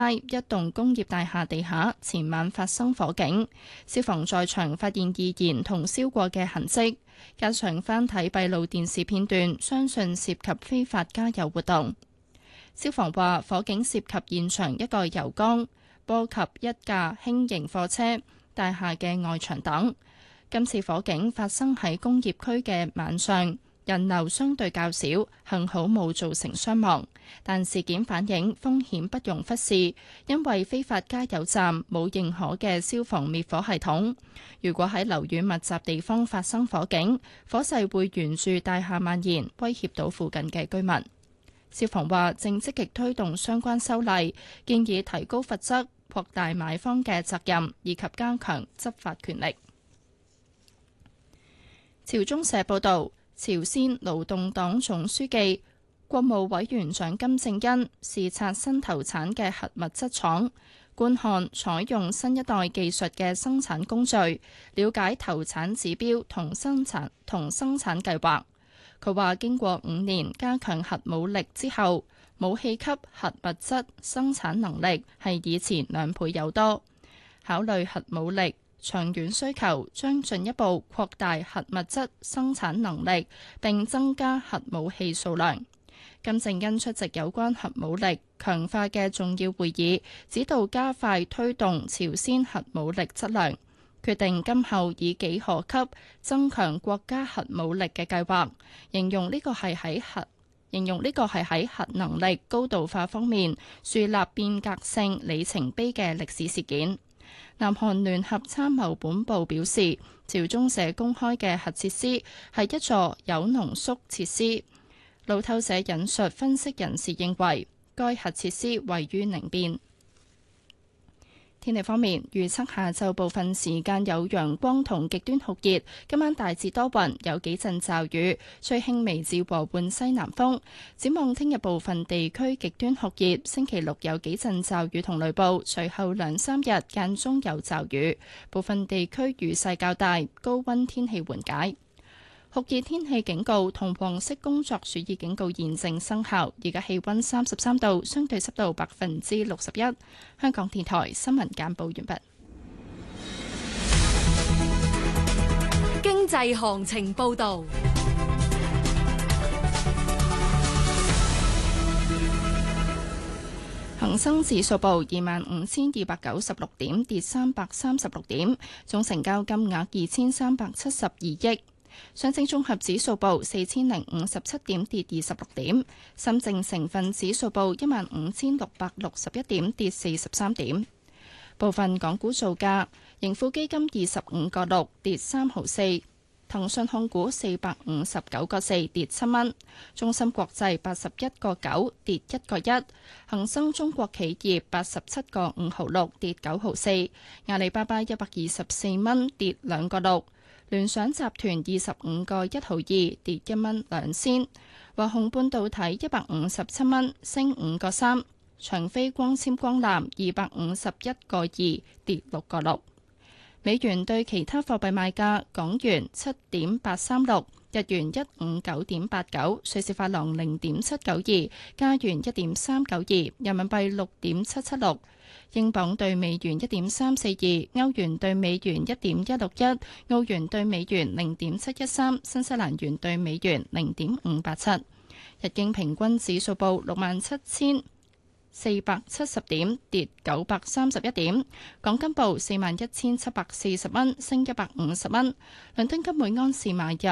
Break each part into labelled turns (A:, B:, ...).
A: 一棟工業大廈地下前晚發生火警，消防在場發現易燃同燒過嘅痕跡，加上翻睇閉路電視片段，相信涉及非法加油活動。消防話火警涉及現場一個油缸，波及一架輕型貨車、大廈嘅外牆等。今次火警發生喺工業區嘅晚上，人流相對較少，幸好冇造成傷亡。但事件反映風險不容忽視，因為非法加油站冇認可嘅消防滅火系統。如果喺樓宇密集地方發生火警，火勢會沿住大廈蔓延，威脅到附近嘅居民。消防話正積極推動相關修例，建議提高罰則、擴大買方嘅責任，以及加強執法權力。朝中社報導，朝鮮勞動黨總書記、國務委員長金正恩視察新投產嘅核物質廠，觀看採用新一代技術嘅生產工序，了解投產指標同生產計劃。佢話：經過5年加強核武力之後，武器級核物質生產能力係以前2倍有多。考慮核武力長遠需求，將進一步擴大核物質生產能力，並增加核武器數量。金正恩出席有關核武力強化嘅重要會議，指導加快推動朝鮮核武力質量，決定今後以幾何級增強國家核武力嘅計劃，形容呢個係喺核能力高度化方面樹立變革性里程碑嘅歷史事件。南韓聯合參謀本部表示，朝中社公開嘅核設施係一座鈾濃縮設施。路透社引述分析人士認為，該核設施位於寧邊。天氣方面，預測下晝部分時間有陽光同極端酷熱，今晚大致多雲，有幾陣驟雨，吹輕微至和緩西南風。展望聽日部分地區極端酷熱，星期六有幾陣驟雨同雷暴，隨後2-3日間中有驟雨，部分地區雨勢較大，高溫天氣緩解。酷熱天氣警告同黃色工作暑熱警告現正生效。而家氣溫33度，相對濕度61%。香港電台新聞簡報完畢。
B: 經濟行情報道。
A: 恒生指數報25,296點，跌336點，總成交金額2372億。上證綜合指數報4057點，跌26點。深證成分指數報15,661點，跌43點。部分港股造價：盈富基金25個6，跌3毫4；騰訊控股459個4，跌7蚊；中芯國際81個9，跌1個1；恒生中國企業87個5毫6，跌9毫4；阿里巴巴124蚊，跌2個6。聯想集團25個1毫2，跌1蚊2仙；華虹半導體157蚊，升5個3；長飛光纖光纜251個2，跌6個6。美元對其他貨幣賣價：港元7.836，日元159.89，瑞士法郎0.792，加元1.392，人民幣6.776。英鎊兌美元1.342，歐元兌美元1.161，澳元兌美元0.713，新西蘭元兌美元0.587。日經平均指數報67,470點，跌931點。港金報41,740蚊，升150蚊。倫敦金每安士買入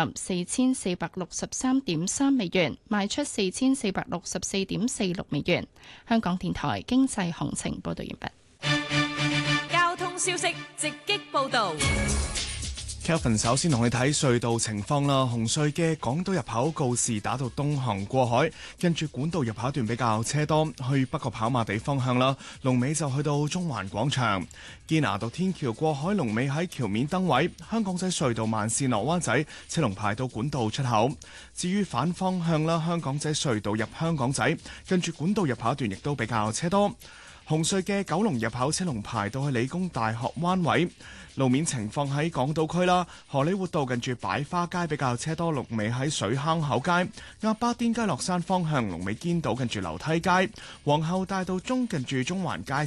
A: 4,463.3美元，賣出4,464.46美元。香港電台經濟行情報道完畢。
B: 交通消息直擊報道。
C: Kelvin 首先同你睇隧道情況啦。紅隧嘅港島入口告士打道東行過海，跟住管道入口一段比較車多，去北角跑馬地方向啦。龍尾就去到中環廣場。堅拿道天橋過海龍尾喺橋面燈位。香港仔隧道慢線落灣仔車龍排到管道出口。至於反方向啦，香港仔隧道入香港仔，跟住管道入口一段亦都比較車多。 紅隧嘅九龍入口車龍排到去理工大學灣位。路面情況喺港島區啦，荷里活道近住擺花街比較車多，龍尾喺水坑口街；鴨巴甸街落山方向龍尾堅道近住樓梯街；皇后大道中近住中環街